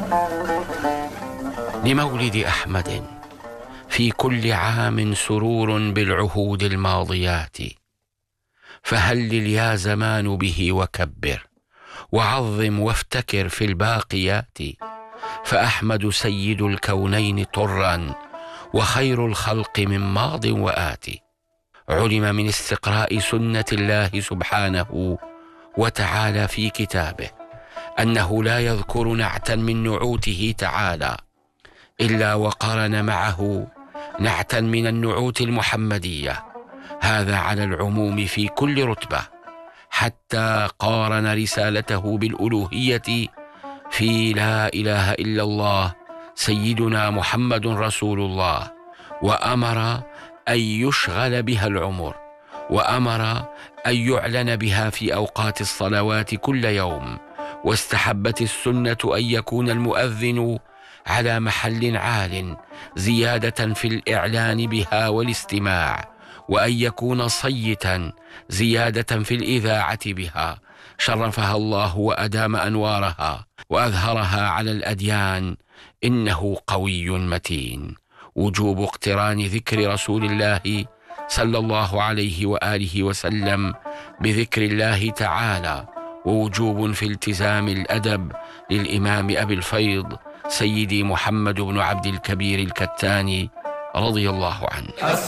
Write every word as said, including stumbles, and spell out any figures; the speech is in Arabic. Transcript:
لمولد أحمد في كل عام سرور بالعهود الماضيات، فهلل يا زمان به وكبر، وعظم وافتكر في الباقيات. فأحمد سيد الكونين طرا، وخير الخلق من ماض وآت. علم من استقراء سنة الله سبحانه وتعالى في كتابه أنه لا يذكر نعتا من نعوته تعالى إلا وقرن معه نعتا من النعوت المحمدية، هذا على العموم في كل رتبة، حتى قارن رسالته بالألوهية في لا إله إلا الله سيدنا محمد رسول الله، وأمر أن يشغل بها العمر، وأمر أن يعلن بها في أوقات الصلوات كل يوم. واستحبت السنة أن يكون المؤذن على محل عال زيادة في الإعلان بها والاستماع، وأن يكون صيتا زيادة في الإذاعة بها. شرفها الله وأدام أنوارها وأظهرها على الأديان، إنه قوي متين. وجوب اقتران ذكر رسول الله صلى الله عليه وآله وسلم بذكر الله تعالى، ووجوب في التزام الأدب للإمام أبي الفيض سيدي محمد بن عبد الكبير الكتاني رضي الله عنه.